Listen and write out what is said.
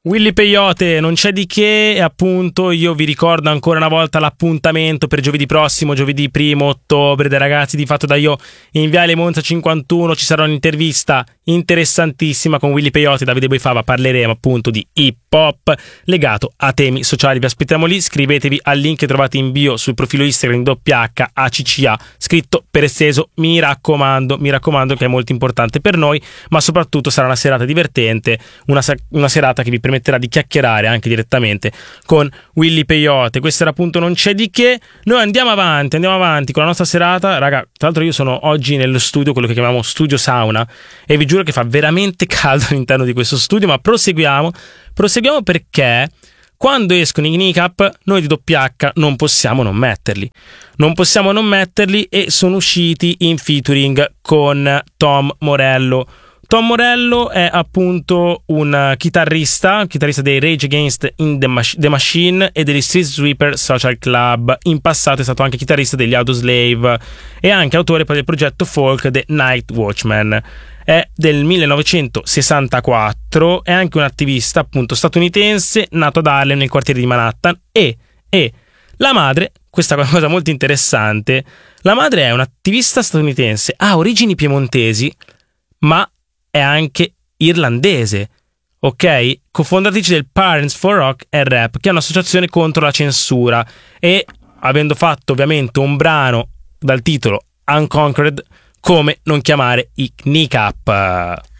Willy Peyote, non c'è di che, e appunto io vi ricordo ancora una volta l'appuntamento per giovedì prossimo, giovedì 1 ottobre, dai ragazzi di Fatto da Io in Viale Monza 51. Ci sarà un'intervista interessantissima con Willy Peyote e Davide Boifava. Parleremo appunto di hip hop legato a temi sociali. Vi aspettiamo lì, scrivetevi al link che trovate in bio sul profilo Instagram WHACCA, scritto per esteso. Mi raccomando che è molto importante per noi, ma soprattutto sarà una serata divertente, una serata che vi permetterà di chiacchierare anche direttamente con Willy Peyote. Questo era appunto Non c'è di che. Noi andiamo avanti con la nostra serata, raga. Tra l'altro io sono oggi nello studio, quello che chiamiamo studio sauna, e vi giuro che fa veramente caldo all'interno di questo studio, ma proseguiamo perché quando escono i Kneecap noi di WH non possiamo non metterli, e sono usciti in featuring con Tom Morello. Tom Morello è appunto un chitarrista dei Rage Against the Machine e degli Street Sweeper Social Club. In passato è stato anche chitarrista degli Audioslave e anche autore poi del progetto folk The Night Watchman. È del 1964, è anche un attivista appunto statunitense, nato ad Harlem nel quartiere di Manhattan, e la madre, questa è una cosa molto interessante, la madre è un'attivista statunitense, ha origini piemontesi, ma è anche irlandese, ok? Cofondatrice del Parents for Rock and Rap, che è un'associazione contro la censura, e avendo fatto ovviamente un brano dal titolo Unconquered, come non chiamare i Kneecap.